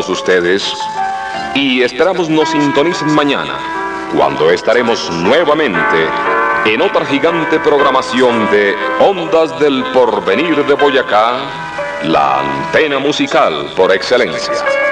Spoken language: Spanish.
todos ustedes y esperamos nos sintonicen mañana, cuando estaremos nuevamente en otra gigante programación de Ondas del Porvenir de Boyacá, la antena musical por excelencia.